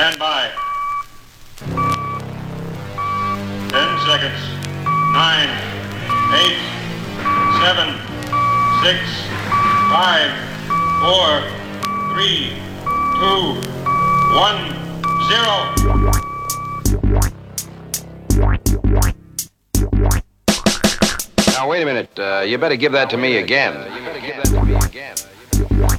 Stand by. 10 seconds. 9, 8, 7, 6, 5, 4, 3, 2, 1, 0. Now, wait a minute. You better give that to me again.